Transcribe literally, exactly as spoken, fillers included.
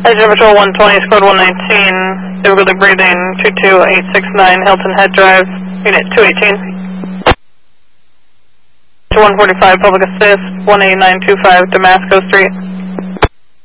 Engine Patrol one twenty, Squad one nineteen, difficulty breathing two two eight six nine, Hilton Head Drive, Unit two eighteen. one forty-five, Public Assist, one eight nine two five, Damasco Street.